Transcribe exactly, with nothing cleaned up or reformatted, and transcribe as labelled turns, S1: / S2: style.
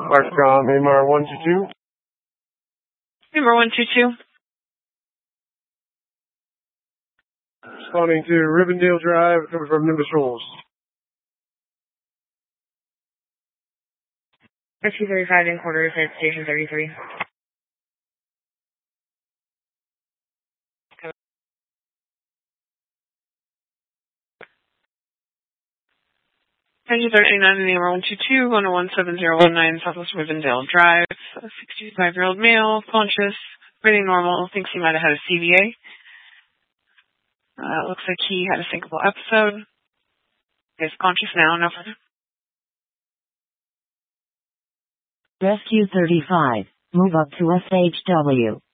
S1: Marcom, M R one two two.
S2: M R one two two.
S1: Responding to Rivendell Drive, coming from Nimbus Rolls.
S2: R two thirty-five in quarters at Station thirty-three. Engine thirty-nine in the M R one two two, one oh one seven zero one nine Southwest Rivendell Drive. sixty-five-year-old male, conscious, breathing normal, thinks he might have had a C V A. Uh, looks like he had a syncopal episode. Is conscious now, no further.
S3: Rescue thirty-five, move up to S H W.